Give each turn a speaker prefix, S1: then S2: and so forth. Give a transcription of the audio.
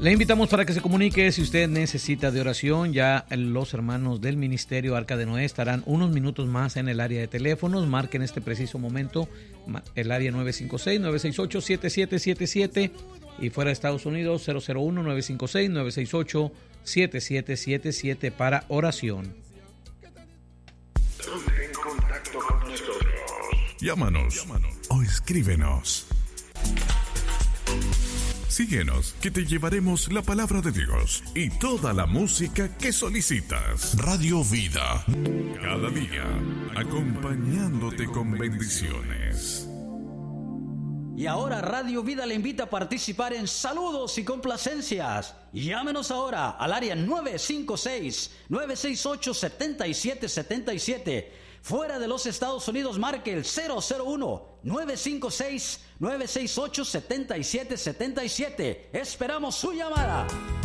S1: Le invitamos para que se comunique si usted necesita de oración. Ya los hermanos del Ministerio Arca de Noé estarán unos minutos más en el área de teléfonos. Marque en este preciso momento el área 956-968-7777 y fuera de Estados Unidos 001-956-968-7777 para oración.
S2: Ponte en contacto con nosotros.
S3: Llámanos o escríbenos. Síguenos, que te llevaremos la palabra de Dios y toda la música que solicitas. Radio Vida, cada día, acompañándote con bendiciones.
S4: Y ahora Radio Vida le invita a participar en saludos y complacencias. Llámenos ahora al área 956-968-7777. Fuera de los Estados Unidos, marque el 001-956-968-7777. Esperamos su llamada.